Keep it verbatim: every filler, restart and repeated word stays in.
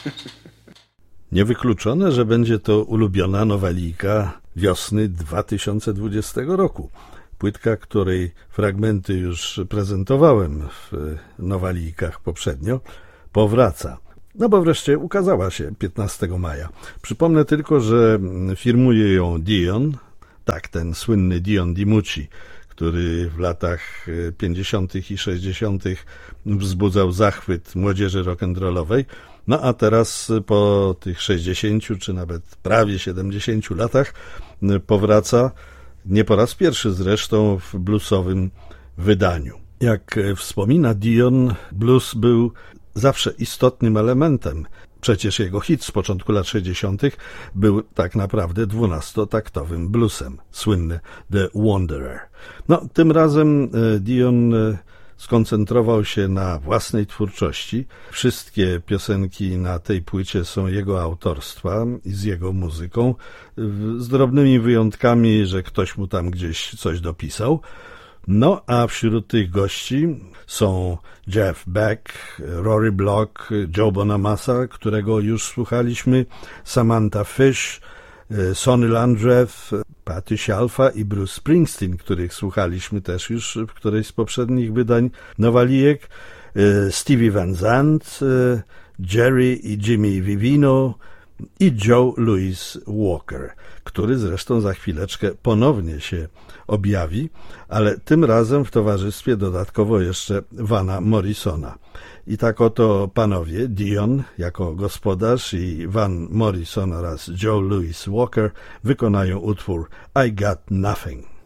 Niewykluczone, że będzie to ulubiona nowalijka wiosny dwa tysiące dwudziestego roku. Płytka, której fragmenty już prezentowałem w nowalijkach poprzednio, powraca. No bo wreszcie ukazała się piętnastego maja. Przypomnę tylko, że firmuje ją Dion, tak, ten słynny Dion DiMucci, który w latach pięćdziesiątych i sześćdziesiątych wzbudzał zachwyt młodzieży rock'n'rollowej. No a teraz po tych sześćdziesięciu czy nawet prawie siedemdziesięciu latach powraca nie po raz pierwszy zresztą w bluesowym wydaniu. Jak wspomina Dion, blues był zawsze istotnym elementem. Przecież jego hit z początku lat sześćdziesiątych był tak naprawdę dwunastotaktowym bluesem, słynny The Wanderer. No, tym razem Dion skoncentrował się na własnej twórczości. Wszystkie piosenki na tej płycie są jego autorstwa i z jego muzyką, z drobnymi wyjątkami, że ktoś mu tam gdzieś coś dopisał. No, a wśród tych gości są Jeff Beck, Rory Block, Joe Bonamassa, którego już słuchaliśmy, Samantha Fish, Sonny Landreth, Patty Scialfa i Bruce Springsteen, których słuchaliśmy też już w którejś z poprzednich wydań nowalijek, Stevie Van Zandt, Jerry i Jimmy Vivino i Joe Louis Walker, który zresztą za chwileczkę ponownie się objawi, ale tym razem w towarzystwie dodatkowo jeszcze Vana Morrisona. I tak oto panowie, Dion jako gospodarz i Van Morrison oraz Joe Louis Walker wykonają utwór I Got Nothing.